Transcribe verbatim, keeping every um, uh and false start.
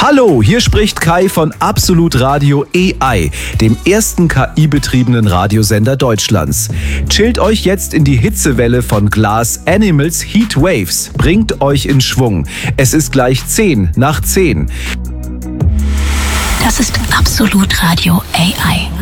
Hallo, hier spricht Kai von Absolut Radio A I, dem ersten K I-betriebenen Radiosender Deutschlands. Chillt euch jetzt in die Hitzewelle von Glass Animals Heat Waves. Bringt euch in Schwung. Es ist gleich zehn nach zehn. Das ist Absolut Radio A I.